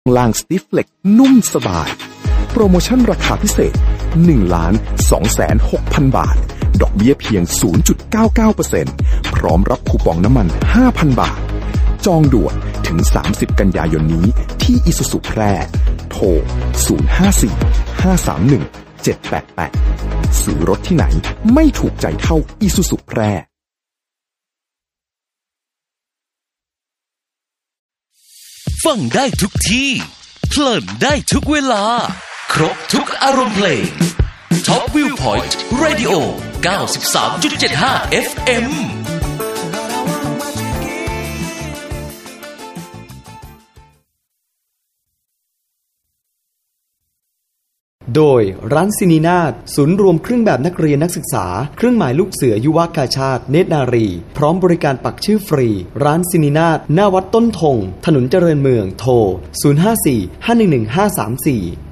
ล่างสติฟเฟล็กนุ่มสบายโปรโมชั่นราคาพิเศษ 1,260,000 บาทดอกเบี้ยเพียง 0.99% พร้อมรับคูปองน้ำมัน 5,000 บาทจองด่วนถึง30กันยายนนี้ที่อิสุสุแพร่โทร054-531-788ซื้อรถที่ไหนไม่ถูกใจเท่าอิสุสุแพร่ฟังได้ทุกที่เพลินได้ทุกเวลาครบทุกอารมณ์เพลง Top Viewpoint Radio 93.75 FM โดยร้านซินีนาฏศูนย์รวมเครื่องแบบนักเรียนนักศึกษาเครื่องหมายลูกเสือยุวกาชาติเนตรนารีพร้อมบริการปักชื่อฟรีร้านซินีนาฏหน้าวัดต้นธงถนนเจริญเมืองโทร054-511-534